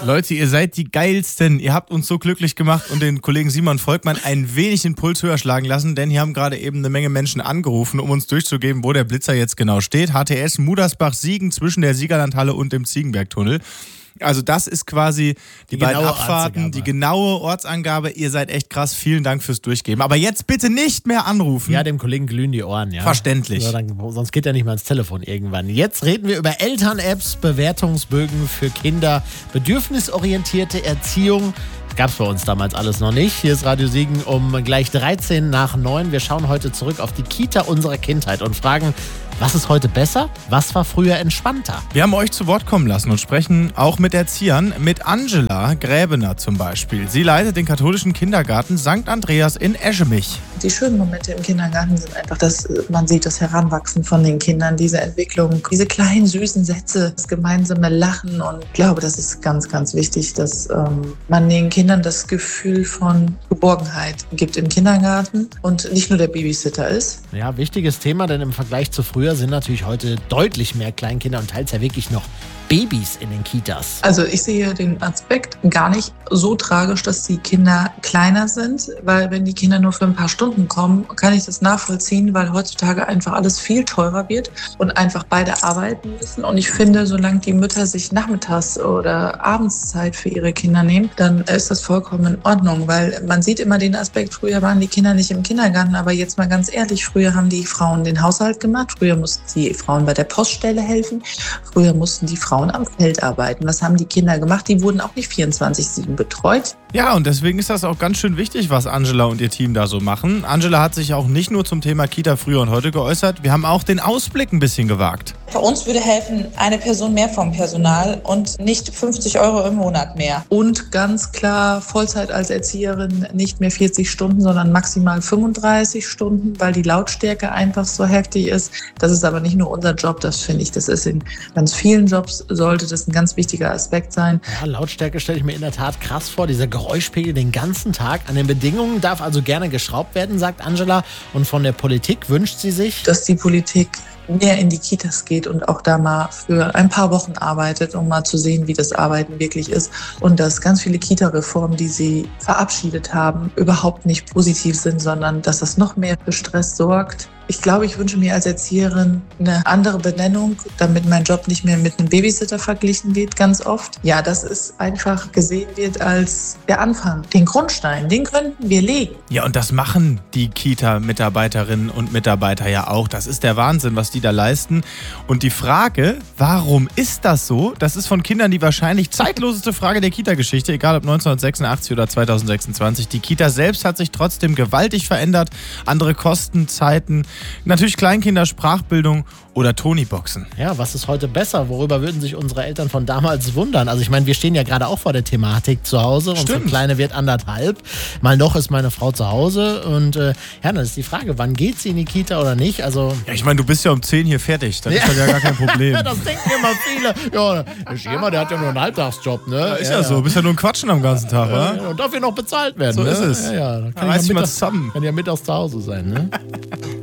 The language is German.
Leute, ihr seid die Geilsten. Ihr habt uns so glücklich gemacht und den Kollegen Simon Volkmann ein wenig den Puls höher schlagen lassen, denn hier haben gerade eben eine Menge Menschen angerufen, um uns durchzugeben, wo der Blitzer jetzt genau steht. HTS Mudersbach-Siegen zwischen der Siegerlandhalle und dem Ziegenbergtunnel. Also das ist quasi die beiden Abfahrten, die genaue Ortsangabe. Ihr seid echt krass. Vielen Dank fürs Durchgeben. Aber jetzt bitte nicht mehr anrufen. Ja, dem Kollegen glühen die Ohren, ja. Verständlich. Sonst geht er nicht mal ans Telefon irgendwann. Jetzt reden wir über Eltern-Apps, Bewertungsbögen für Kinder, bedürfnisorientierte Erziehung. Gab es bei uns damals alles noch nicht. Hier ist Radio Siegen um gleich 13 nach 9. Wir schauen heute zurück auf die Kita unserer Kindheit und fragen, was ist heute besser? Was war früher entspannter? Wir haben euch zu Wort kommen lassen und sprechen auch mit Erziehern, mit Angela Gräbener zum Beispiel. Sie leitet den katholischen Kindergarten St. Andreas in Eschemich. Die schönen Momente im Kindergarten sind einfach, dass man sieht das Heranwachsen von den Kindern, diese Entwicklung, diese kleinen süßen Sätze, das gemeinsame Lachen. Und ich glaube, das ist ganz, ganz wichtig, dass man den Kindern das Gefühl von Geborgenheit gibt im Kindergarten und nicht nur der Babysitter ist. Ja, wichtiges Thema, denn im Vergleich zu früher sind natürlich heute deutlich mehr Kleinkinder und teils ja wirklich noch Babys in den Kitas. Also ich sehe den Aspekt gar nicht so tragisch, dass die Kinder kleiner sind, weil wenn die Kinder nur für ein paar Stunden kommen, kann ich das nachvollziehen, weil heutzutage einfach alles viel teurer wird und einfach beide arbeiten müssen. Und ich finde, solange die Mütter sich nachmittags oder abends Zeit für ihre Kinder nehmen, dann ist das vollkommen in Ordnung, weil man sieht immer den Aspekt, früher waren die Kinder nicht im Kindergarten, aber jetzt mal ganz ehrlich, früher haben die Frauen den Haushalt gemacht, früher mussten die Frauen bei der Poststelle helfen, früher mussten die Frauen am Feld arbeiten. Was haben die Kinder gemacht? Die wurden auch nicht 24/7 betreut. Ja, und deswegen ist das auch ganz schön wichtig, was Angela und ihr Team da so machen. Angela hat sich auch nicht nur zum Thema Kita früher und heute geäußert, wir haben auch den Ausblick ein bisschen gewagt. Bei uns würde helfen, eine Person mehr vom Personal und nicht 50 € im Monat mehr. Und ganz klar, Vollzeit als Erzieherin nicht mehr 40 Stunden, sondern maximal 35 Stunden, weil die Lautstärke einfach so heftig ist. Das ist aber nicht nur unser Job, das finde ich. Das ist in ganz vielen Jobs, sollte das ein ganz wichtiger Aspekt sein. Ja, Lautstärke stelle ich mir in der Tat krass vor. Dieser Geräuschpegel den ganzen Tag. An den Bedingungen darf also gerne geschraubt werden, sagt Angela. Und von der Politik wünscht sie sich, dass die Politik mehr in die Kitas geht und auch da mal für ein paar Wochen arbeitet, um mal zu sehen, wie das Arbeiten wirklich ist. Und dass ganz viele Kita-Reformen, die sie verabschiedet haben, überhaupt nicht positiv sind, sondern dass das noch mehr für Stress sorgt. Ich glaube, ich wünsche mir als Erzieherin eine andere Benennung, damit mein Job nicht mehr mit einem Babysitter verglichen wird, ganz oft. Ja, dass es einfach gesehen wird als der Anfang, den Grundstein, den könnten wir legen. Ja, und das machen die Kita-Mitarbeiterinnen und Mitarbeiter ja auch. Das ist der Wahnsinn, was die da leisten. Und die Frage, warum ist das so? Das ist von Kindern die wahrscheinlich zeitloseste Frage der Kita-Geschichte, egal ob 1986 oder 2026. Die Kita selbst hat sich trotzdem gewaltig verändert. Andere Kosten, Zeiten, natürlich Kleinkinder, Sprachbildung oder Tonyboxen. Ja, was ist heute besser? Worüber würden sich unsere Eltern von damals wundern? Also ich meine, wir stehen ja gerade auch vor der Thematik zu Hause. Unsere Kleine wird 1,5. Mal noch ist meine Frau zu Hause. Und ja, dann ist die Frage, wann geht sie in die Kita oder nicht? Also ja, ich meine, du bist ja um 10 hier fertig. Das ist ja gar kein Problem. Das denken immer viele. Ja, der Schema, der hat ja nur einen Halbtagsjob, ne? Ja, ist ja so. Bist ja nur ein Quatschen am ganzen Tag, wa? Und darf ja noch bezahlt werden, so ne? ist es. Ja, ja. Dann reiß dich mal zusammen. Kann ja mittags zu Hause sein, ne?